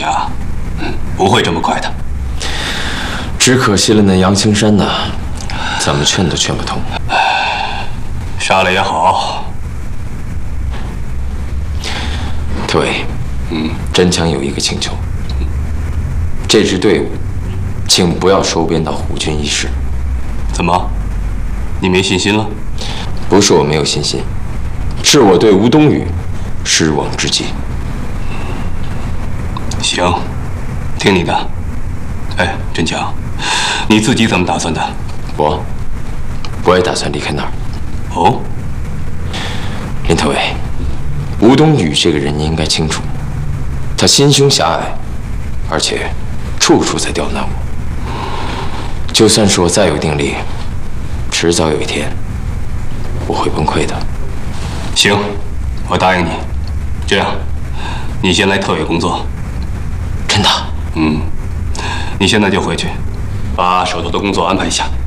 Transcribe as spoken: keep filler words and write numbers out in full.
啊，嗯，不会这么快的。 只可惜了那杨青山呐，怎么劝都劝不通。 杀了也好。 特委，嗯，真强有一个请求，这支队伍，请不要收编到虎军一师。 怎么？你没信心了？ 不是我没有信心，是我对吴冬雨失望至极。 行，听你的。哎，振强，你自己怎么打算的？ 我，我也打算离开那儿。 哦， 林特委，吴冬雨这个人你应该清楚，他心胸狭隘，而且处处在刁难我。就算是我再有定力，迟早有一天我会崩溃的。 行，我答应你。这样，你先来特委工作。 真的？ 嗯，你现在就回去，把手头的工作安排一下。